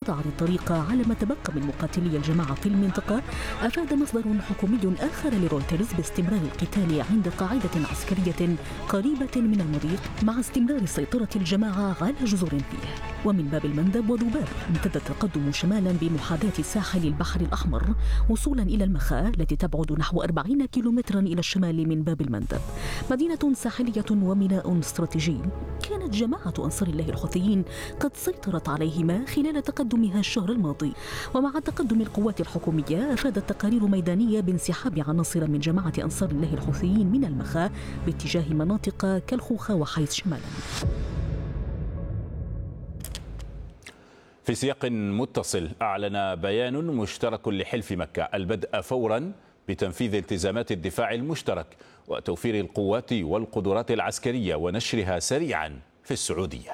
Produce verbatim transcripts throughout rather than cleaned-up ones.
قطعت الطريق على ما تبقى من مقاتلي الجماعة في المنطقة. أفاد مصدر حكومي آخر لرويترز باستمرار القتال عند قاعدة عسكرية قريبة من المضيق مع استمرار سيطرة الجماعة على جزر فيه. ومن باب المندب وذباب امتد التقدم شمالا بمحاذاة ساحل البحر الأحمر وصولا إلى المخا التي تبعد نحو أربعين كيلومترا إلى الشمال من باب المندب، مدينة ساحلية وميناء استراتيجي كانت جماعة أنصار الله الحوثيين قد سيطرت عليهما خلال تقدمها الشهر الماضي. ومع تقدم القوات الحكومية أفادت تقارير ميدانية بانسحاب عناصر من جماعة أنصار الله الحوثيين من المخا باتجاه مناطق كالخوخة وحيث شمالا. في سياق متصل، أعلن بيان مشترك لحلف مكة البدء فورا بتنفيذ التزامات الدفاع المشترك وتوفير القوات والقدرات العسكرية ونشرها سريعا في السعودية.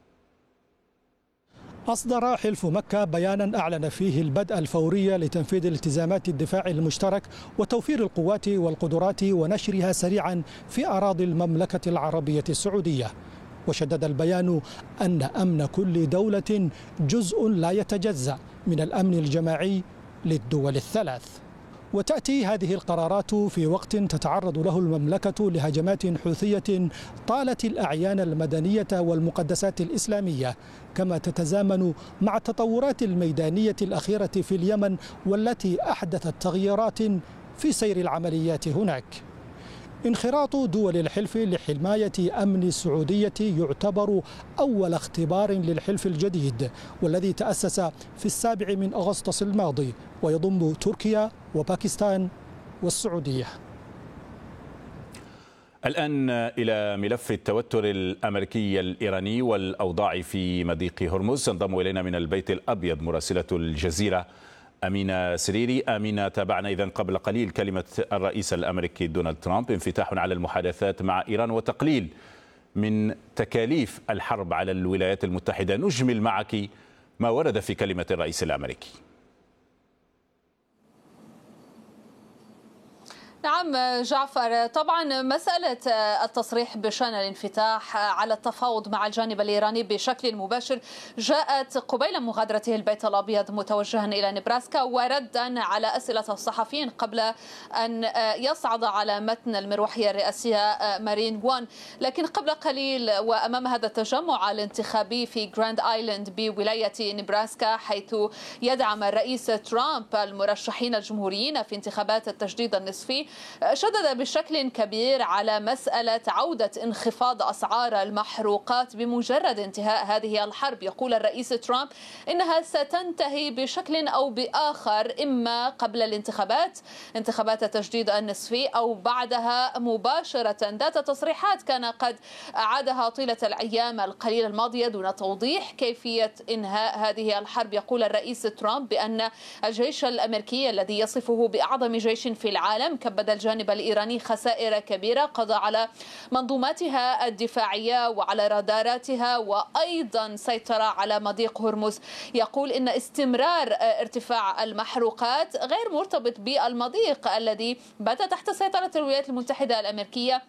أصدر حلف مكة بيانا أعلن فيه البدء الفوري لتنفيذ التزامات الدفاع المشترك وتوفير القوات والقدرات ونشرها سريعا في أراضي المملكة العربية السعودية. وشدد البيان أن أمن كل دولة جزء لا يتجزأ من الأمن الجماعي للدول الثلاث. وتأتي هذه القرارات في وقت تتعرض له المملكة لهجمات حوثية طالت الأعيان المدنية والمقدسات الإسلامية، كما تتزامن مع التطورات الميدانية الأخيرة في اليمن والتي أحدثت تغييرات في سير العمليات هناك. انخراط دول الحلف لحماية أمن السعودية يعتبر أول اختبار للحلف الجديد والذي تأسس في السابع من أغسطس الماضي ويضم تركيا وباكستان والسعودية. الآن إلى ملف التوتر الأمريكي الإيراني والأوضاع في مضيق هرمز. تنضم إلينا من البيت الأبيض مراسلة الجزيرة أمينة سريري. أمينة، تابعنا إذن قبل قليل كلمة الرئيس الأمريكي دونالد ترامب، انفتاح على المحادثات مع إيران وتقليل من تكاليف الحرب على الولايات المتحدة. نجمل معك ما ورد في كلمة الرئيس الأمريكي. نعم جعفر، طبعا مسألة التصريح بشأن الانفتاح على التفاوض مع الجانب الإيراني بشكل مباشر جاءت قبيل مغادرته البيت الأبيض متوجها إلى نبراسكا وردا على أسئلة الصحفيين قبل أن يصعد على متن المروحية الرئاسية مارين وان. لكن قبل قليل وأمام هذا التجمع الانتخابي في جراند آيلاند بولاية نبراسكا حيث يدعم الرئيس ترامب المرشحين الجمهوريين في انتخابات التجديد النصفي، شدد بشكل كبير على مسألة عودة انخفاض أسعار المحروقات بمجرد انتهاء هذه الحرب. يقول الرئيس ترامب إنها ستنتهي بشكل أو بآخر، إما قبل الانتخابات انتخابات التجديد النصفي أو بعدها مباشرة. ذات تصريحات كان قد أعادها طيلة الأيام القليلة الماضية دون توضيح كيفية إنهاء هذه الحرب. يقول الرئيس ترامب بأن الجيش الأمريكي الذي يصفه بأعظم جيش في العالم كبد الجانب الإيراني خسائر كبيرة، قضى على منظوماتها الدفاعية وعلى راداراتها وأيضا سيطر على مضيق هرمز. يقول إن استمرار ارتفاع المحروقات غير مرتبط بالمضيق الذي بات تحت سيطرة الولايات المتحدة الأمريكية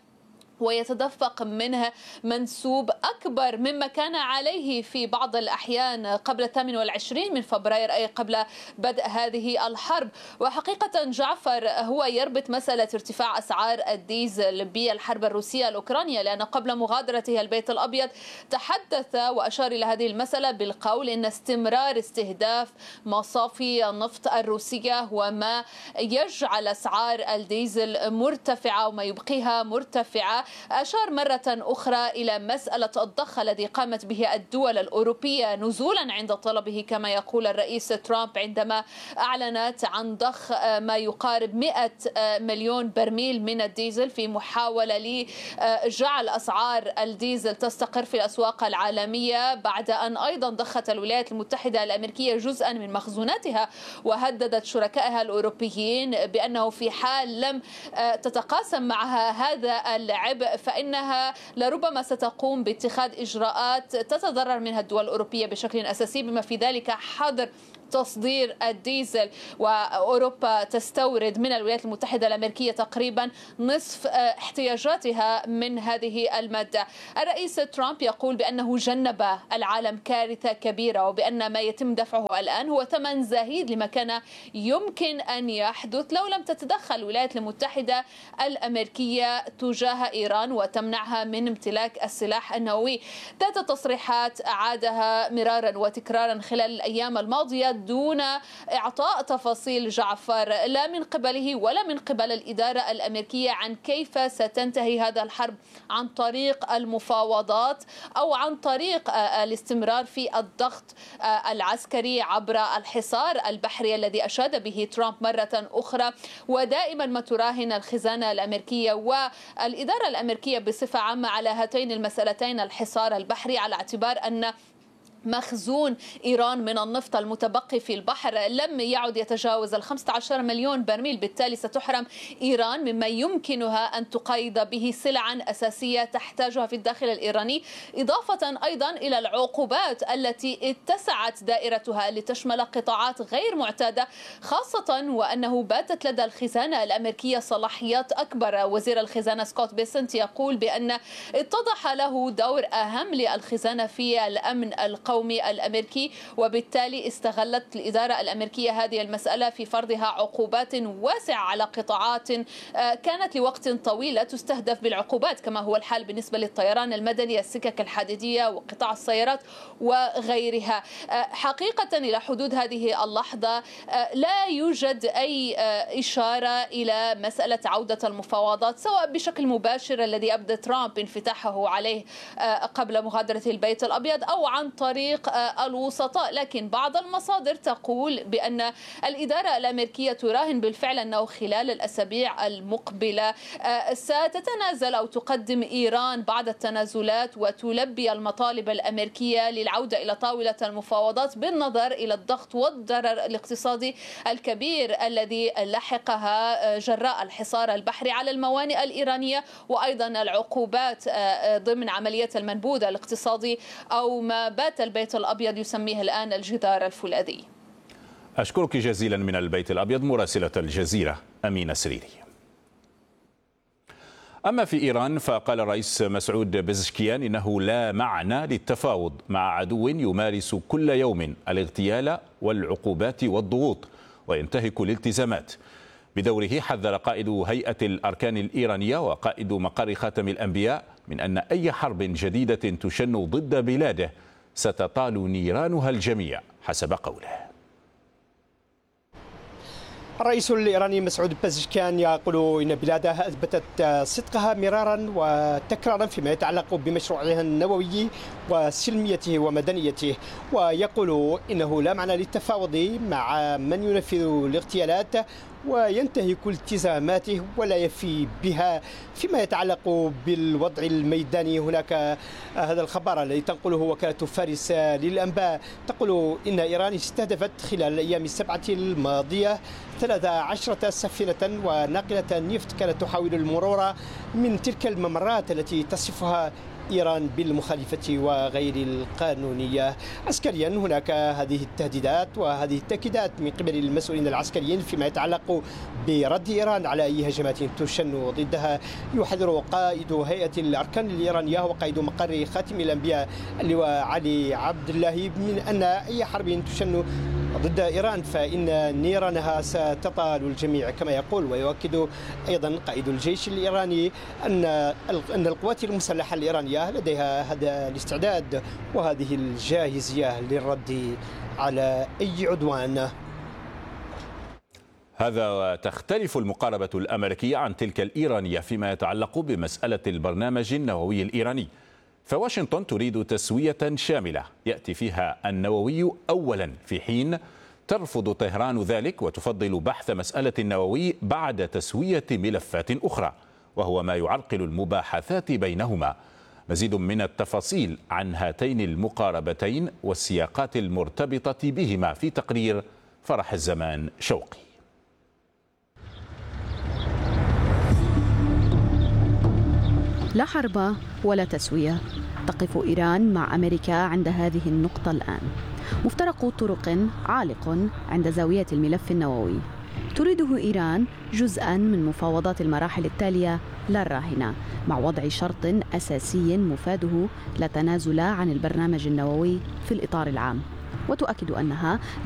ويتدفق منها منسوب أكبر مما كان عليه في بعض الأحيان قبل الثامن والعشرين من فبراير، أي قبل بدء هذه الحرب. وحقيقة جعفر هو يربط مسألة ارتفاع أسعار الديزل بالحرب الروسية الأوكرانية، لأن قبل مغادرته البيت الأبيض تحدث وأشار إلى هذه المسألة بالقول إن استمرار استهداف مصافي النفط الروسية هو ما يجعل أسعار الديزل مرتفعة وما يبقيها مرتفعة. أشار مرة أخرى إلى مسألة الضخ الذي قامت به الدول الأوروبية نزولا عند طلبه كما يقول الرئيس ترامب عندما أعلنت عن ضخ ما يقارب مئة مليون برميل من الديزل في محاولة لجعل أسعار الديزل تستقر في الأسواق العالمية، بعد أن أيضا ضخت الولايات المتحدة الأمريكية جزءا من مخزوناتها وهددت شركائها الأوروبيين بأنه في حال لم تتقاسم معها هذا العبء فإنها لربما ستقوم باتخاذ إجراءات تتضرر منها الدول الأوروبية بشكل أساسي، بما في ذلك حظر تصدير الديزل، وأوروبا تستورد من الولايات المتحدة الأمريكية تقريبا نصف احتياجاتها من هذه المادة. الرئيس ترامب يقول بأنه جنب العالم كارثة كبيرة، وبأن ما يتم دفعه الآن هو ثمن زهيد لما كان يمكن أن يحدث لو لم تتدخل الولايات المتحدة الأمريكية تجاه إيران وتمنعها من امتلاك السلاح النووي. ذات تصريحات عادها مرارا وتكرارا خلال الأيام الماضية دون إعطاء تفاصيل جعفر لا من قبله ولا من قبل الإدارة الأمريكية عن كيف ستنتهي هذا الحرب، عن طريق المفاوضات أو عن طريق الاستمرار في الضغط العسكري عبر الحصار البحري الذي أشاد به ترامب مرة أخرى. ودائما ما تراهن الخزانة الأمريكية والإدارة الأمريكية بصفة عامة على هاتين المسألتين، الحصار البحري، على اعتبار أن مخزون إيران من النفط المتبقي في البحر لم يعد يتجاوز ال خمسة عشر مليون برميل، بالتالي ستحرم إيران مما يمكنها أن تقيد به سلعا أساسية تحتاجها في الداخل الإيراني، إضافة أيضا إلى العقوبات التي اتسعت دائرتها لتشمل قطاعات غير معتادة، خاصة وأنه باتت لدى الخزانة الأمريكية صلاحيات أكبر. وزير الخزانة سكوت بيسنت يقول بأن اتضح له دور أهم للخزانة في الأمن القومي القومي الأمريكي، وبالتالي استغلت الإدارة الأمريكية هذه المسألة في فرضها عقوبات واسعة على قطاعات كانت لوقت طويل تستهدف بالعقوبات، كما هو الحال بالنسبة للطيران المدني، السكك الحديدية وقطاع السيارات وغيرها. حقيقة إلى حدود هذه اللحظة لا يوجد أي إشارة إلى مسألة عودة المفاوضات، سواء بشكل مباشر الذي أبدى ترامب انفتاحه عليه قبل مغادرة البيت الأبيض أو عن طريق الوسطاء. لكن بعض المصادر تقول بأن الإدارة الأمريكية تراهن بالفعل أنه خلال الأسابيع المقبلة ستتنازل أو تقدم إيران بعض التنازلات وتلبي المطالب الأمريكية للعودة إلى طاولة المفاوضات، بالنظر إلى الضغط والضرر الاقتصادي الكبير الذي لحقها جراء الحصار البحري على الموانئ الإيرانية، وأيضا العقوبات ضمن عملية المنبوذ الاقتصادي أو ما بات البيت الأبيض يسميه الآن الجدار الفولاذي. أشكرك جزيلا من البيت الأبيض مراسلة الجزيرة أمينة سريري. أما في إيران فقال الرئيس مسعود بزشكيان إنه لا معنى للتفاوض مع عدو يمارس كل يوم الاغتيال والعقوبات والضغوط وينتهك الالتزامات. بدوره حذر قائد هيئة الأركان الإيرانية وقائد مقر خاتم الأنبياء من أن أي حرب جديدة تشن ضد بلاده ستطال نيرانها الجميع حسب قوله. الرئيس الإيراني مسعود بزشكيان يقول إن بلاده أثبتت صدقها مرارا وتكرارا فيما يتعلق بمشروعها النووي وسلميته ومدنيته، ويقول إنه لا معنى للتفاوض مع من ينفذ الاغتيالات وينتهك التزاماته ولا يفي بها. فيما يتعلق بالوضع الميداني هناك هذا الخبر الذي تنقله وكالة فارس للأنباء تقول إن إيران استهدفت خلال الأيام السبعة الماضية ثلاث عشرة سفينة وناقلة نفط كانت تحاول المرور من تلك الممرات التي تصفها إيران بالمخالفة وغير القانونية. عسكريا هناك هذه التهديدات وهذه التأكيدات من قبل المسؤولين العسكريين فيما يتعلق برد إيران على أي هجمات تشن ضدها. يحذر قائد هيئة الأركان الإيرانية وقائد مقر خاتم الأنبياء اللواء علي عبد الله من أن أي حرب تشن ضد إيران فإن نيرانها ستطال الجميع كما يقول. ويؤكد أيضا قائد الجيش الإيراني أن أن القوات المسلحة الإيرانية لديها هذا الاستعداد وهذه الجاهزية للرد على أي عدوان. هذا تختلف المقاربة الأمريكية عن تلك الإيرانية فيما يتعلق بمسألة البرنامج النووي الإيراني، فواشنطن تريد تسوية شاملة يأتي فيها النووي أولا، في حين ترفض طهران ذلك وتفضل بحث مسألة النووي بعد تسوية ملفات أخرى، وهو ما يعرقل المباحثات بينهما. مزيد من التفاصيل عن هاتين المقاربتين والسياقات المرتبطة بهما في تقرير فرح الزمان شوقي. لا حرب ولا تسوية، تقف إيران مع أمريكا عند هذه النقطة الآن. مفترق طرق عالق عند زاوية الملف النووي تريده إيران جزءاً من مفاوضات المراحل التالية لا الراهنة، مع وضع شرط أساسي مفاده لا تنازل عن البرنامج النووي في الإطار العام، وتؤكد أنها